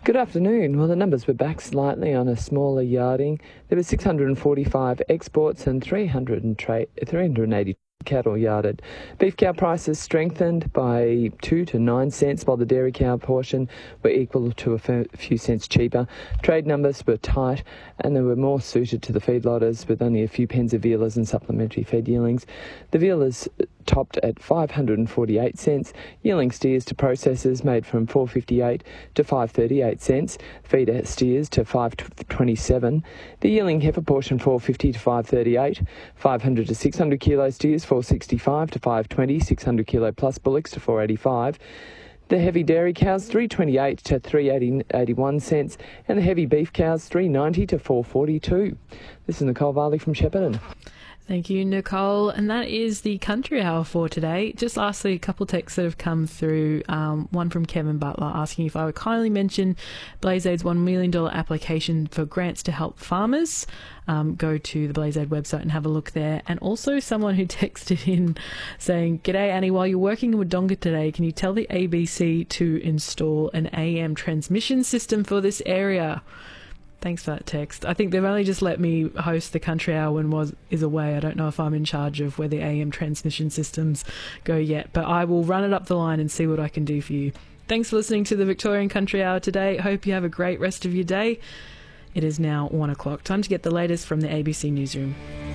Good afternoon. Well, the numbers were back slightly on a smaller yarding. There were 645 exports and 380 cattle yarded. Beef cow prices strengthened by 2 to 9 cents, while the dairy cow portion were equal to a few cents cheaper. Trade numbers were tight and they were more suited to the feedlotters, with only a few pens of vealers and supplementary fed yearlings. The vealers topped at 548 cents. Yearling steers to processors made from 458 to 538 cents. Feeder steers to 527. The yearling heifer portion 450 to 538. 500 to 600 kilo steers 465 to 520. 600 kilo plus bullocks to 485. The heavy dairy cows 328 to 381 cents, and the heavy beef cows 390 to 442. This is Nicole Varley from Shepparton. Thank you, Nicole. And that is the Country Hour for today. Just lastly, a couple of texts that have come through. One from Kevin Butler asking if I would kindly mention BlazeAid's $1 million application for grants to help farmers. Go to the BlazeAid website and have a look there. And also someone who texted in saying, "G'day Annie, while you're working in Wodonga today, can you tell the ABC to install an AM transmission system for this area?" Thanks for that text. I think they've only just let me host the Country Hour when Woz is away. I don't know if I'm in charge of where the AM transmission systems go yet, but I will run it up the line and see what I can do for you. Thanks for listening to the Victorian Country Hour today. Hope you have a great rest of your day. It is now 1 o'clock. Time to get the latest from the ABC Newsroom.